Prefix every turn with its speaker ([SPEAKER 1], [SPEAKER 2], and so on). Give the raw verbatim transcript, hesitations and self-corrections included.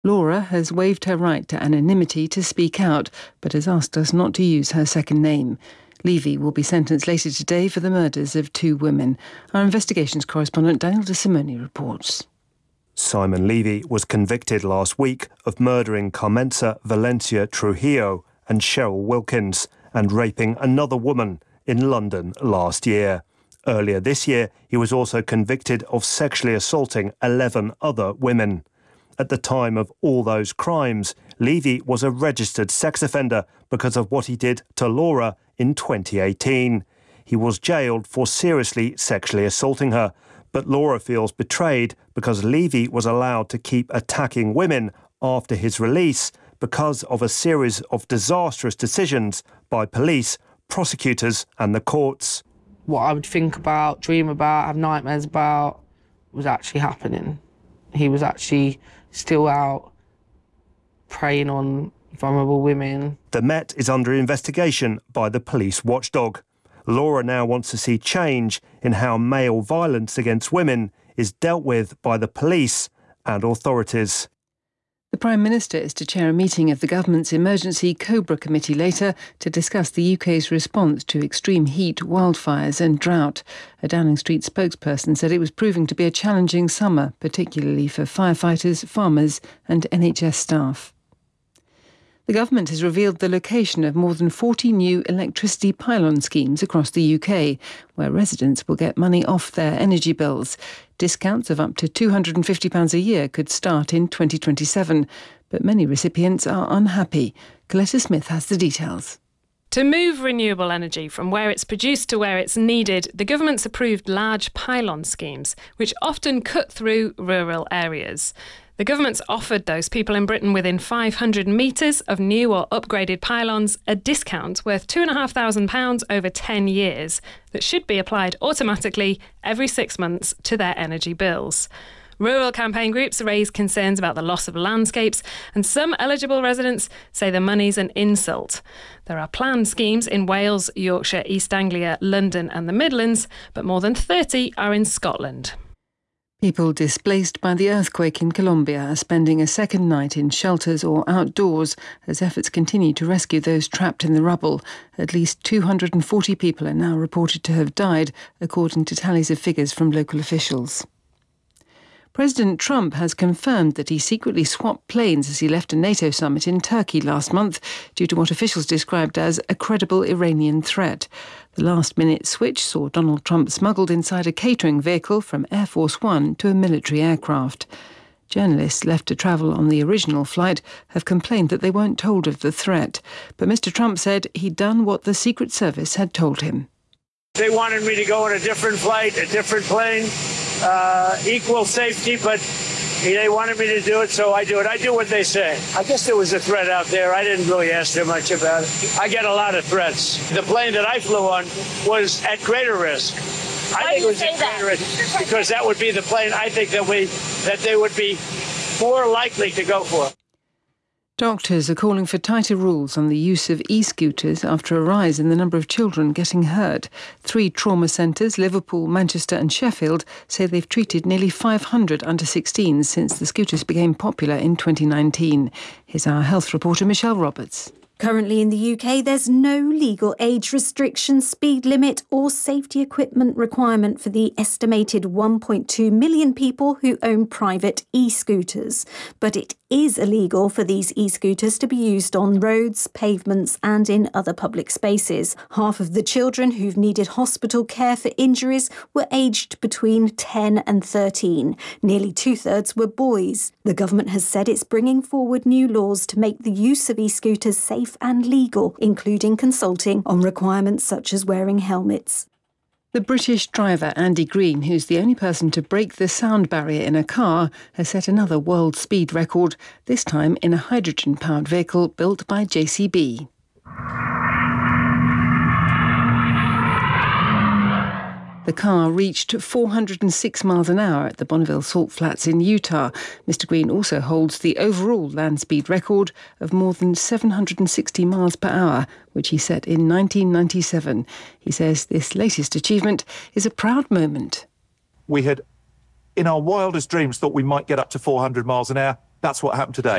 [SPEAKER 1] Laura has waived her right to anonymity to speak out, but has asked us not to use her second name. Levy will be sentenced later today for the murders of two women. Our investigations correspondent Daniel De Simone reports.
[SPEAKER 2] Simon Levy was convicted last week of murdering Carmenza Valencia Trujillo and Cheryl Wilkins and raping another woman in London last year. Earlier this year, he was also convicted of sexually assaulting eleven other women. At the time of all those crimes, Levy was a registered sex offender because of what he did to Laura in twenty eighteen. He was jailed for seriously sexually assaulting her, but Laura feels betrayed because Levy was allowed to keep attacking women after his release because of a series of disastrous decisions by police, prosecutors and the courts.
[SPEAKER 3] What I would think about, dream about, have nightmares about was actually happening. He was actually still out preying on vulnerable women.
[SPEAKER 2] The Met is under investigation by the police watchdog. Laura now wants to see change in how male violence against women is dealt with by the police and authorities.
[SPEAKER 1] The Prime Minister is to chair a meeting of the government's Emergency Cobra Committee later to discuss the U K's response to extreme heat, wildfires and drought. A Downing Street spokesperson said it was proving to be a challenging summer, particularly for firefighters, farmers and N H S staff. The government has revealed the location of more than forty new electricity pylon schemes across the U K, where residents will get money off their energy bills. Discounts of up to two hundred and fifty pounds a year could start in twenty twenty-seven, but many recipients are unhappy. Coletta Smith has the details.
[SPEAKER 4] To move renewable energy from where it's produced to where it's needed, the government's approved large pylon schemes, which often cut through rural areas. The government's offered those people in Britain within five hundred metres of new or upgraded pylons a discount worth two thousand five hundred pounds over ten years that should be applied automatically every six months to their energy bills. Rural campaign groups raise concerns about the loss of landscapes, and some eligible residents say the money's an insult. There are planned schemes in Wales, Yorkshire, East Anglia, London and the Midlands, but more than thirty are in Scotland.
[SPEAKER 1] People displaced by the earthquake in Colombia are spending a second night in shelters or outdoors as efforts continue to rescue those trapped in the rubble. At least two hundred and forty people are now reported to have died, according to tallies of figures from local officials. President Trump has confirmed that he secretly swapped planes as he left a NATO summit in Turkey last month due to what officials described as a credible Iranian threat. The last-minute switch saw Donald Trump smuggled inside a catering vehicle from Air Force One to a military aircraft. Journalists left to travel on the original flight have complained that they weren't told of the threat, but Mister Trump said he'd done what the Secret Service had told him.
[SPEAKER 5] They wanted me to go on a different flight, a different plane, uh, equal safety, but they wanted me to do it, so I do it. I do what they say. I guess there was a threat out there. I didn't really ask too much about it. I get a lot of threats. The plane that I flew on was at greater risk. I
[SPEAKER 6] Why
[SPEAKER 5] think
[SPEAKER 6] do
[SPEAKER 5] it was
[SPEAKER 6] you say
[SPEAKER 5] at
[SPEAKER 6] that?
[SPEAKER 5] greater risk because that would be the plane I think that we that they would be more likely to go for.
[SPEAKER 1] Doctors are calling for tighter rules on the use of e-scooters after a rise in the number of children getting hurt. Three trauma centres, Liverpool, Manchester and Sheffield, say they've treated nearly five hundred under sixteens since the scooters became popular in twenty nineteen. Here's our health reporter Michelle Roberts.
[SPEAKER 7] Currently in the U K, there's no legal age restriction, speed limit or safety equipment requirement for the estimated one point two million people who own private e-scooters. But it is illegal for these e-scooters to be used on roads, pavements and in other public spaces. Half of the children who've needed hospital care for injuries were aged between ten and thirteen. Nearly two-thirds were boys. The government has said it's bringing forward new laws to make the use of e-scooters safe and legal, including consulting on requirements such as wearing helmets.
[SPEAKER 1] The British driver Andy Green, who's the only person to break the sound barrier in a car, has set another world speed record, this time in a hydrogen-powered vehicle built by J C B. The car reached four hundred and six miles an hour at the Bonneville Salt Flats in Utah. Mister Green also holds the overall land speed record of more than seven hundred and sixty miles per hour, which he set in nineteen ninety-seven. He says this latest achievement is a proud moment.
[SPEAKER 8] We had, in our wildest dreams, thought we might get up to four hundred miles an hour. That's what happened today.